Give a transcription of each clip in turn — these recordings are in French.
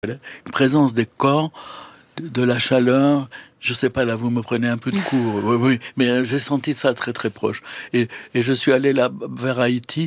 Une présence des corps, de la chaleur. Je sais pas, là, vous me prenez un peu de court. Oui, mais j'ai senti ça très, très proche. Et je suis allé là, vers Haïti,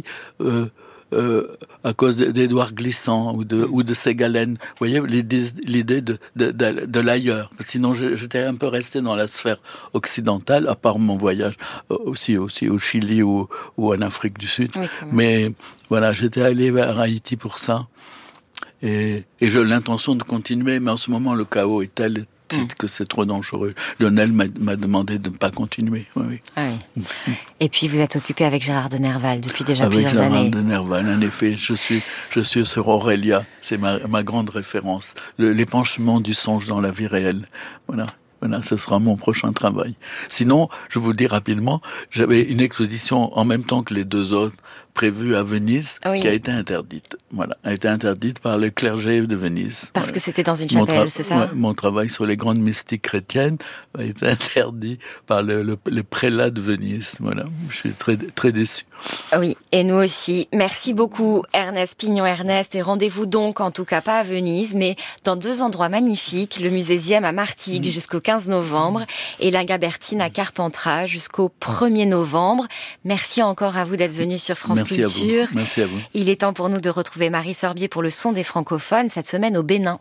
à cause d'Édouard Glissant ou de Ségalen. Vous voyez, l'idée de l'ailleurs. Sinon, j'étais un peu resté dans la sphère occidentale, à part mon voyage aussi au Chili ou en Afrique du Sud. Oui, mais voilà, j'étais allé vers Haïti pour ça. Et j'ai l'intention de continuer, mais en ce moment, le chaos est tel que c'est trop dangereux. Lionel m'a demandé de ne pas continuer. Oui. Ah oui. Et puis, vous êtes occupé avec Gérard de Nerval depuis déjà plusieurs années. Avec Gérard de Nerval, en effet. Je suis sur Aurélia. C'est ma grande référence. L'épanchement du songe dans la vie réelle. Voilà, ce sera mon prochain travail. Sinon, je vous le dis rapidement, j'avais une exposition en même temps que les deux autres prévue à Venise, qui a été interdite. Voilà, a été interdite par le clergé de Venise. Parce que c'était dans une chapelle, c'est ça? Mon travail sur les grandes mystiques chrétiennes a été interdit par le prélat de Venise. Voilà, je suis très, très déçu. Oui, et nous aussi. Merci beaucoup, Ernest Pignon-Ernest. Et rendez-vous donc, en tout cas pas à Venise, mais dans deux endroits magnifiques, le musée Ziem à Martigues jusqu'au 15 novembre et l'Ingabertine à Carpentras jusqu'au 1er novembre. Merci encore à vous d'être venu sur France Culture. Merci à vous. Il est temps pour nous de retrouver Marie Sorbier pour le son des francophones, cette semaine au Bénin.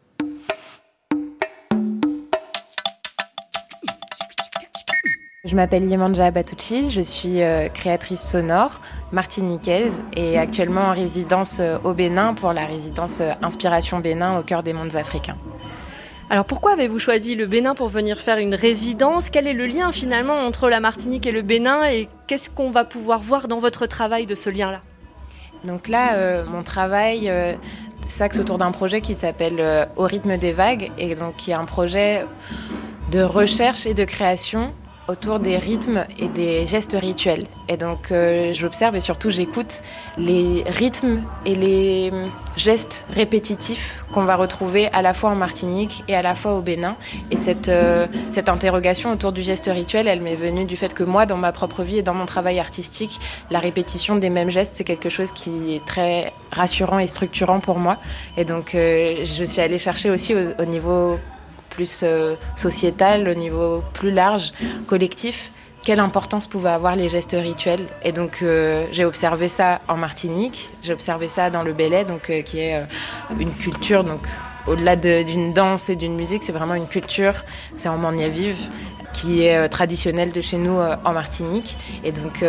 Je m'appelle Yemanja Batucci, je suis créatrice sonore martiniquaise et actuellement en résidence au Bénin pour la résidence Inspiration Bénin au cœur des mondes africains. Alors pourquoi avez-vous choisi le Bénin pour venir faire une résidence? Quel est le lien finalement entre la Martinique et le Bénin et qu'est-ce qu'on va pouvoir voir dans votre travail de ce lien-là? Donc là, mon travail s'axe autour d'un projet qui s'appelle Au rythme des vagues et donc qui est un projet de recherche et de création autour des rythmes et des gestes rituels. Et donc j'observe et surtout j'écoute les rythmes et les gestes répétitifs qu'on va retrouver à la fois en Martinique et à la fois au Bénin. Et cette interrogation autour du geste rituel, elle m'est venue du fait que moi, dans ma propre vie et dans mon travail artistique, la répétition des mêmes gestes, c'est quelque chose qui est très rassurant et structurant pour moi. Et donc je suis allée chercher aussi au niveau plus sociétal, au niveau plus large, collectif, quelle importance pouvaient avoir les gestes rituels. Et donc j'ai observé ça en Martinique, j'ai observé ça dans le Belait, donc qui est une culture, donc au-delà d'une danse et d'une musique, c'est vraiment une culture, c'est en Mornia vive, qui est traditionnelle de chez nous en Martinique. Et donc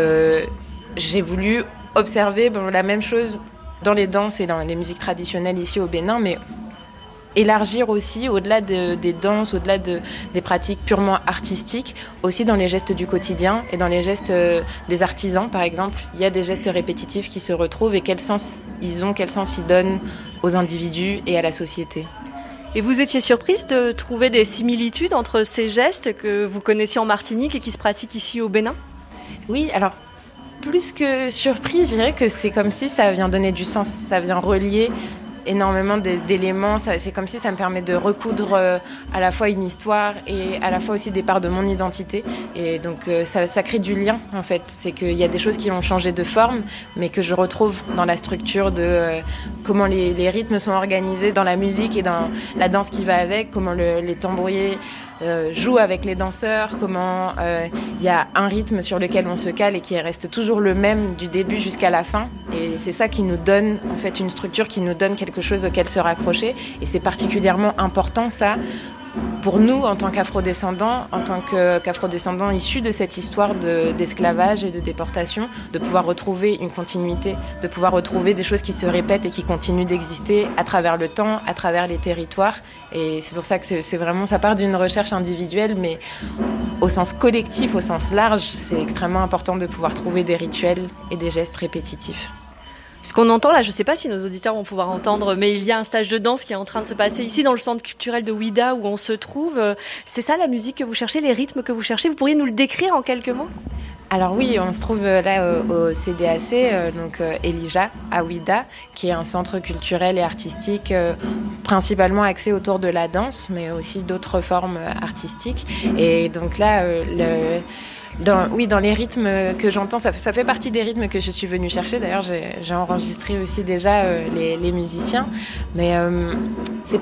j'ai voulu observer la même chose dans les danses et dans les musiques traditionnelles ici au Bénin, mais élargir aussi, au-delà des danses, au-delà des pratiques purement artistiques, aussi dans les gestes du quotidien et dans les gestes des artisans, par exemple. Il y a des gestes répétitifs qui se retrouvent et quel sens ils ont, quel sens ils donnent aux individus et à la société. Et vous étiez surprise de trouver des similitudes entre ces gestes que vous connaissiez en Martinique et qui se pratiquent ici au Bénin? Oui, alors plus que surprise, je dirais que c'est comme si ça vient donner du sens, ça vient relier énormément d'éléments, c'est comme si ça me permet de recoudre à la fois une histoire et à la fois aussi des parts de mon identité. Et donc ça crée du lien en fait, c'est qu'il y a des choses qui ont changé de forme, mais que je retrouve dans la structure de comment les rythmes sont organisés dans la musique et dans la danse qui va avec, comment les tambouriers joue avec les danseurs, comment il y a un rythme sur lequel on se cale et qui reste toujours le même du début jusqu'à la fin. Et c'est ça qui nous donne en fait une structure, qui nous donne quelque chose auquel se raccrocher. Et c'est particulièrement important ça pour nous en tant qu'afrodescendants, en tant qu'afrodescendants issus de cette histoire d'esclavage et de déportation, de pouvoir retrouver une continuité, de pouvoir retrouver des choses qui se répètent et qui continuent d'exister à travers le temps, à travers les territoires. Et c'est pour ça que c'est vraiment, ça part d'une recherche individuelle, mais au sens collectif, au sens large, c'est extrêmement important de pouvoir trouver des rituels et des gestes répétitifs. Ce qu'on entend là, je ne sais pas si nos auditeurs vont pouvoir entendre, mais il y a un stage de danse qui est en train de se passer ici dans le centre culturel de Ouidah où on se trouve. C'est ça la musique que vous cherchez, les rythmes que vous cherchez? Vous pourriez nous le décrire en quelques mots? Alors oui, on se trouve là au CDAC, donc Elijah à Ouidah, qui est un centre culturel et artistique principalement axé autour de la danse, mais aussi d'autres formes artistiques. Et donc là, dans les rythmes que j'entends, ça fait partie des rythmes que je suis venue chercher. D'ailleurs, j'ai enregistré aussi déjà les musiciens. Mais c'est